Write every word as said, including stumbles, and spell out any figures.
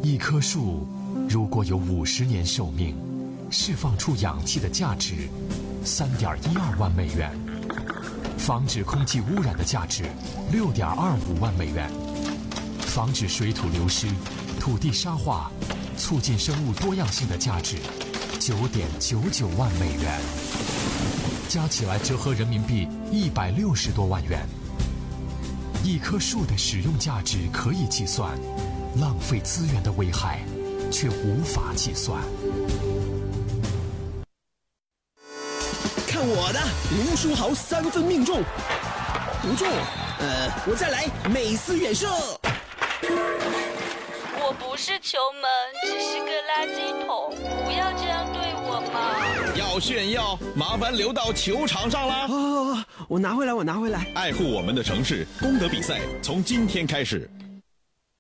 一棵树如果有五十年寿命，释放出氧气的价值三点一二万美元，防止空气污染的价值六点二五万美元，防止水土流失、土地沙化、促进生物多样性的价值九点九九万美元，加起来折合人民币一百六十多万元。一棵树的使用价值可以计算，浪费资源的危害却无法计算。 看我的，林书豪三分命中，不中，呃，我再来，美斯远射。 我不是球门，只是个垃圾桶，不要这样对我嘛！ 要炫耀，麻烦留到球场上啦！ 哦，我拿回来，我拿回来。 爱护我们的城市，功德比赛从今天开始。